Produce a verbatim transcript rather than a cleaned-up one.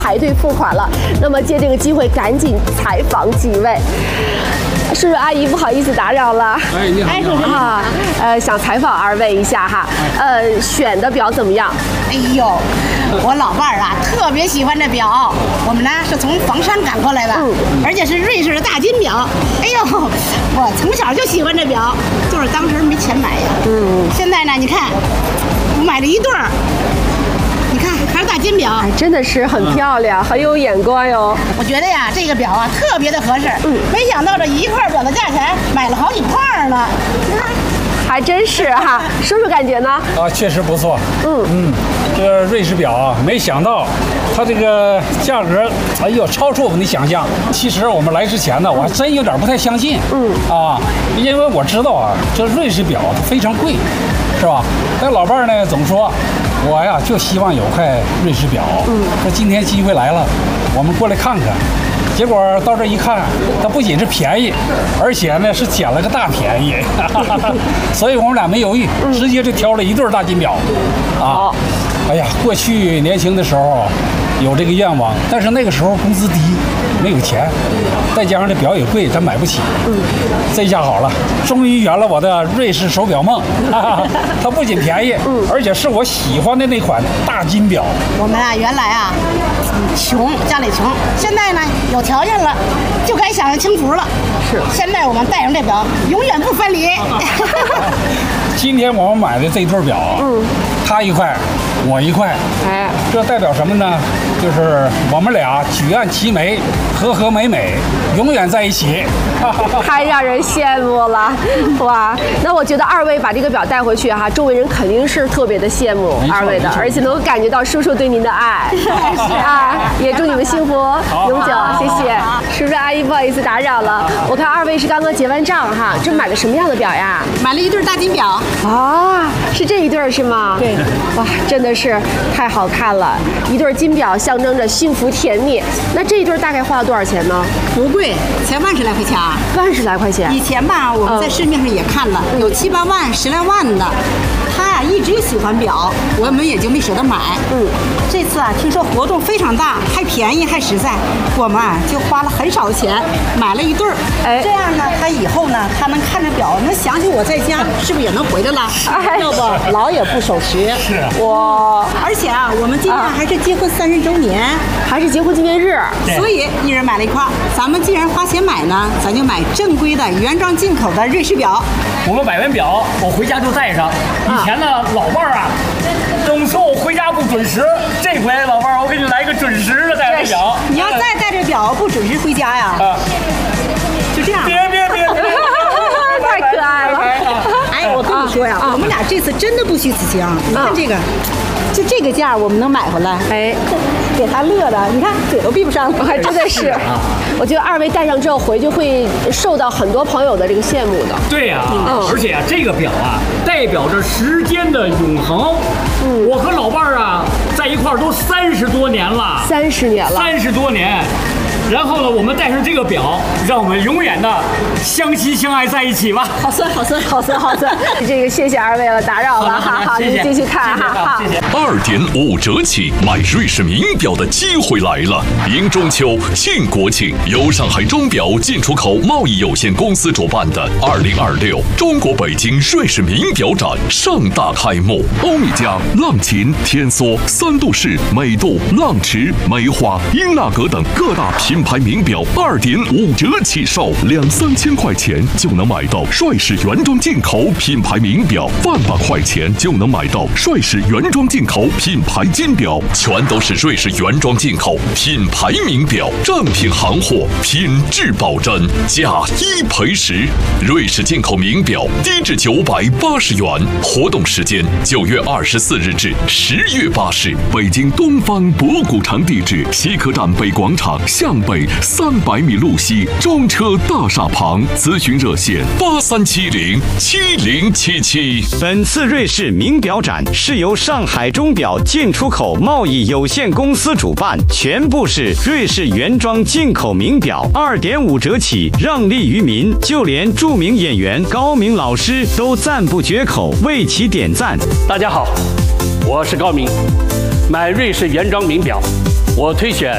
排队付款了。那么借这个机会赶紧采访几位。叔叔阿姨，不好意思打扰了。 哎，你好，你好啊，呃，想采访二位一下哈，呃，选的表怎么样？ 哎呦，我老伴儿啊特别喜欢这表，我们呢是从房山赶过来的，嗯、而且是瑞士的大金表。哎呦，我从小就喜欢这表，就是当时没钱买呀。嗯，现在呢，你看，我买了一对儿。你看，还是大金表， 哎，真的是很漂亮，嗯、很有眼光哟。 我觉得呀，这个表啊特别的合适。嗯，没想到这一块表的价钱买了好几块呢。 还真是哈，叔叔感觉呢？ 啊，确实不错。嗯嗯，这个瑞士表啊，没想到它这个价格，哎呦，超出我们的想象。其实我们来之前呢，我还真有点不太相信。嗯啊，因为我知道啊，这瑞士表它非常贵，是吧？但老伴儿呢总说，我呀就希望有块瑞士表。嗯，说今天机会来了，我们过来看看。结果到这一看，它不仅是便宜，而且呢是捡了个大便宜，所以我们俩没犹豫，直接就挑了一对大金表。啊，哎呀，过去年轻的时候有这个愿望，但是那个时候工资低，没有钱，再加上这表也贵，咱买不起。嗯，这下好了，终于圆了我的瑞士手表梦。它不仅便宜，嗯，而且是我喜欢的那款大金表。 我们啊，原来啊穷，家里穷，现在呢有条件了，就该享受清福了。是，现在我们戴上这表，永远不分离。 今天我们买的这对表啊，嗯，他一块，我一块，哎，这代表什么呢？就是我们俩举案齐眉，和和美美，永远在一起。 太让人羡慕了，哇！那我觉得二位把这个表带回去哈，周围人肯定是特别的羡慕二位的，而且能够感觉到叔叔对您的爱。啊，也祝你们幸福永久，谢谢。叔叔阿姨，不好意思打扰了，我看二位是刚刚结完账哈，这买的什么样的表呀？ 买了一对大金表。 啊，是这一对是吗？ 对。 哇，真的是太好看了，一对金表象征着幸福甜蜜。那这一对大概花了多少钱呢？ 不贵，才万十来块钱。 万十来块钱。 以前吧，我们在市面上也看了，嗯、有七八万、十来万的。他呀、啊、一直喜欢表，我们也就没舍得买。嗯，这次啊，听说活动非常大，还便宜还实在，我们啊就花了很少的钱买了一对儿。哎，这样呢，他以后呢，他能看着表，能想起我在家，是不是也能回来了？哎、要不老也不守时。 是我，而且啊，我们今年还是结婚三十周年，啊、 还是结婚纪念日， 所以一人买了一块。咱们既然花钱买呢，咱就买正规的原装进口的瑞士表。 我们买完表，我回家就戴上。以前呢，老伴儿啊，总说我回家不准时。这回老伴儿，我给你来个准时的戴着表。 你要再戴着表不准时回家呀？啊，就这样。 别别别别！ 太可爱了。 哎，我跟你说呀，啊、我们俩这次真的不虚此行。你看这个。就这个价我们能买回来，哎，给他乐的，你看嘴都闭不上了， 还真的是。我觉得二位戴上之后回去会受到很多朋友的这个羡慕的。 对呀、啊，嗯、而且啊，这个表啊，代表着时间的永恒。嗯，我和老伴儿啊，在一块儿都三十多年了， 三十年了， 三十多年。然后呢，我们戴上这个表，让我们永远的相亲相爱在一起吧。 好酸，好酸， 好酸，好酸。这个谢谢二位了，打扰了，好好，你继续看哈，好，谢谢。 二点五折起买瑞士名表的机会来了！迎中秋，庆国庆，由上海钟表进出口贸易有限公司主办的二零二六中国北京瑞士名表展盛大开幕。欧米茄、浪琴、天梭、三度式、美度、浪驰、梅花、英纳格等各大品牌名表二点五折起售，两三千块钱就能买到瑞士原装进口品牌名表，万把块钱就能买到瑞士原装进口品牌金表，全都是瑞士原装进口品牌名表，正品行货，品质保真，价一赔十。瑞士进口名表低至九百八十元，活动时间九月二十四日至十月八日，北京东方博古城地址西客站北广场向北三百米路西中车大厦旁，咨询热线八三七零七零七七。 本次瑞士名表展是由上海钟表进出口贸易有限公司主办，全部是瑞士原装进口名表，二点五折起，让利于民。就连著名演员高明老师都赞不绝口，为其点赞。 大家好，我是高明。买瑞士原装名表，我推选